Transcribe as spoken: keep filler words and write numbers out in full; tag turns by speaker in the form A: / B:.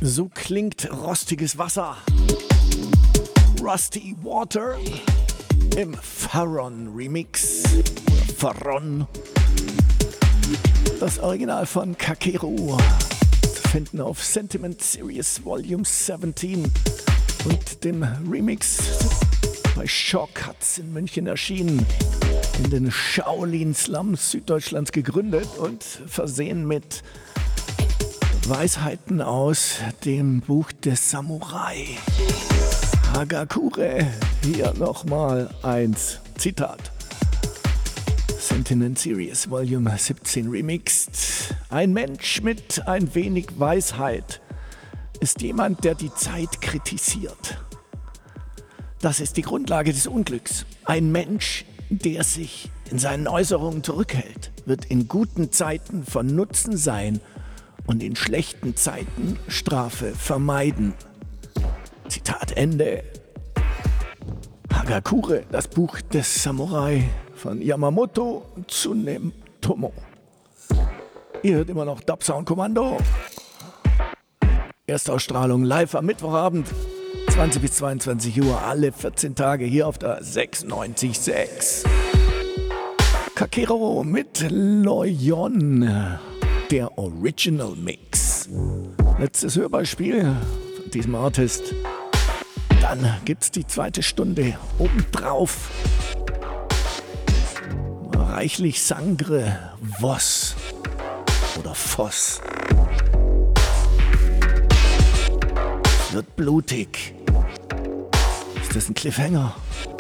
A: So klingt rostiges Wasser. Rusty Water im Pharaon Remix. Pharaon. Das Original von Kakeru zu finden auf Sentiment Series Volume siebzehn und dem Remix bei Shock hat's in München erschienen, in den Shaolin Slums Süddeutschlands gegründet und versehen mit Weisheiten aus dem Buch des Samurai. Hagakure, hier nochmal eins, Zitat. Sentiment Series Volume siebzehn remixed. Ein Mensch mit ein wenig Weisheit ist jemand, der die Zeit kritisiert. Das ist die Grundlage des Unglücks. Ein Mensch, der sich in seinen Äußerungen zurückhält, wird in guten Zeiten von Nutzen sein und in schlechten Zeiten Strafe vermeiden. Zitat Ende. Hagakure, das Buch des Samurai von Yamamoto Tsunemoto. Ihr hört immer noch Dub Sound Kommando. Erstausstrahlung live am Mittwochabend, zwanzig bis zweiundzwanzig Uhr, alle vierzehn Tage hier auf der sechsundneunzig Komma sechs. Kakeru mit Loyon, der Original Mix. Letztes Hörbeispiel von diesem Artist. Dann gibt's die zweite Stunde obendrauf. Reichlich Sangre, Voss oder Voss. Es wird blutig. Ist das ein Cliffhanger?